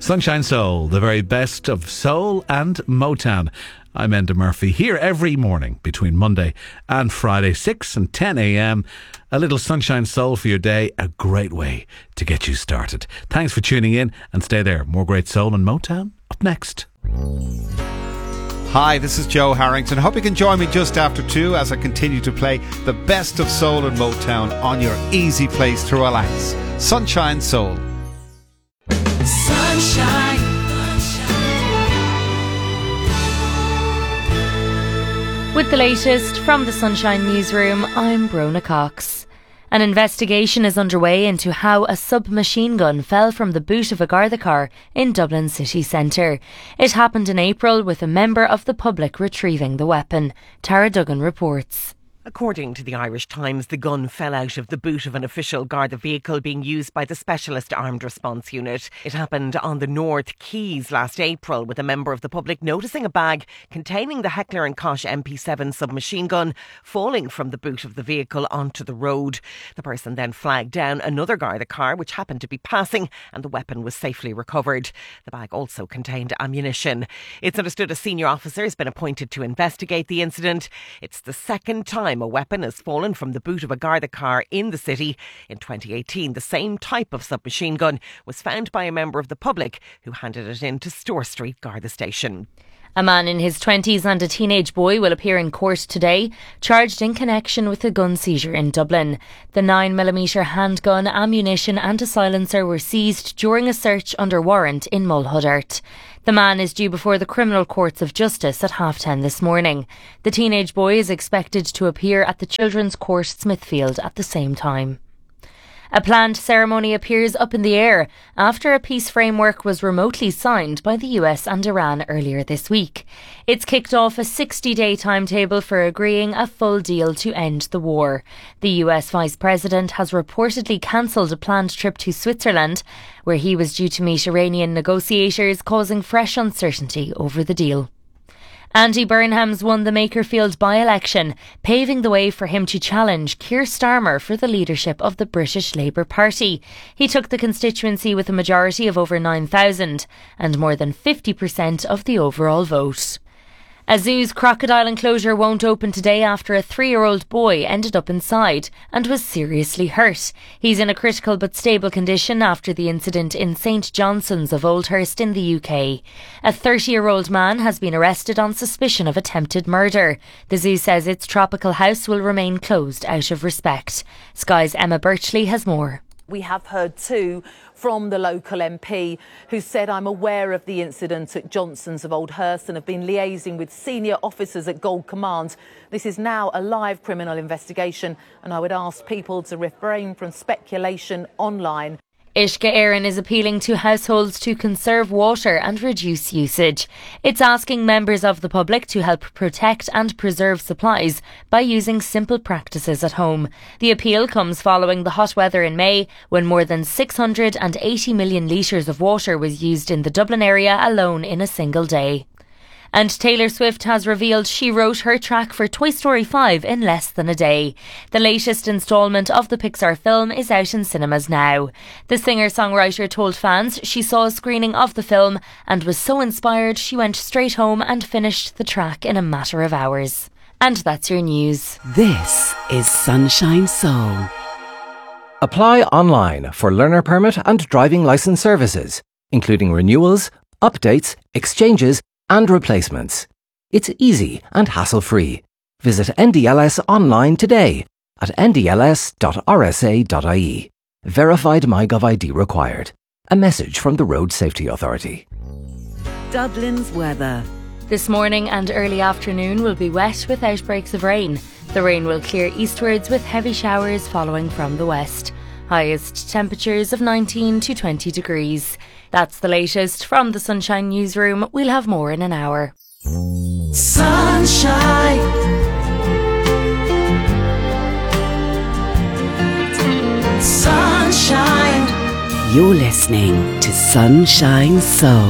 Sunshine Soul, the very best of soul and Motown. I'm Enda Murphy, here every morning between Monday and Friday, 6 and 10 a.m. A little Sunshine Soul for your day, a great way to get you started. Thanks for tuning in and stay there. More great soul and Motown up next. Hi, this is Joe Harrington. Hope you can join me just after 2 as I continue to play the best of soul and Motown on your easy place to relax. Sunshine Soul. Sunshine. With the latest from the Sunshine Newsroom, I'm Brona Cox. An investigation is underway into how a submachine gun fell from the boot of a Garda car in Dublin city centre. It happened in April with a member of the public retrieving the weapon. Tara Duggan reports. According to the Irish Times, the gun fell out of the boot of an official Garda vehicle being used by the Specialist Armed Response Unit. It happened on the North Quays last April, with a member of the public noticing a bag containing the Heckler & Koch MP7 submachine gun falling from the boot of the vehicle onto the road. The person then flagged down another Garda car which happened to be passing, and the weapon was safely recovered. The bag also contained ammunition. It's understood a senior officer has been appointed to investigate the incident. It's the second time a weapon has fallen from the boot of a Garda car in the city. In 2018, the same type of submachine gun was found by a member of the public who handed it in to Store Street Garda Station. A man in his 20s and a teenage boy will appear in court today, charged in connection with a gun seizure in Dublin. The 9mm handgun, ammunition and a silencer were seized during a search under warrant in Mulhuddart. The man is due before the Criminal Courts of Justice at 10:30 this morning. The teenage boy is expected to appear at the Children's Court Smithfield at the same time. A planned ceremony appears up in the air after a peace framework was remotely signed by the US and Iran earlier this week. It's kicked off a 60-day timetable for agreeing a full deal to end the war. The US Vice President has reportedly cancelled a planned trip to Switzerland, where he was due to meet Iranian negotiators, causing fresh uncertainty over the deal. Andy Burnham's won the Makerfield by-election, paving the way for him to challenge Keir Starmer for the leadership of the British Labour Party. He took the constituency with a majority of over 9,000 and more than 50% of the overall vote. A zoo's crocodile enclosure won't open today after a 3-year-old boy ended up inside and was seriously hurt. He's in a critical but stable condition after the incident in St Johnson's of Oldhurst in the UK. A 30-year-old man has been arrested on suspicion of attempted murder. The zoo says its tropical house will remain closed out of respect. Sky's Emma Birchley has more. We have heard too from the local MP who said, "I'm aware of the incident at Johnson's of Oldhurst and have been liaising with senior officers at Gold Command. This is now a live criminal investigation and I would ask people to refrain from speculation online." Uisce Éireann is appealing to households to conserve water and reduce usage. It's asking members of the public to help protect and preserve supplies by using simple practices at home. The appeal comes following the hot weather in May, when more than 680 million litres of water was used in the Dublin area alone in a single day. And Taylor Swift has revealed she wrote her track for Toy Story 5 in less than a day. The latest instalment of the Pixar film is out in cinemas now. The singer-songwriter told fans she saw a screening of the film and was so inspired she went straight home and finished the track in a matter of hours. And that's your news. This is Sunshine Soul. Apply online for learner permit and driving licence services, including renewals, updates, exchanges and replacements. It's easy and hassle-free. Visit NDLS online today at ndls.rsa.ie. Verified MyGov ID required. A message from the Road Safety Authority. Dublin's weather. This morning and early afternoon will be wet with outbreaks of rain. The rain will clear eastwards with heavy showers following from the west. Highest temperatures of 19 to 20 degrees. That's the latest from the Sunshine Newsroom. We'll have more in an hour. Sunshine. Sunshine. You're listening to Sunshine Soul.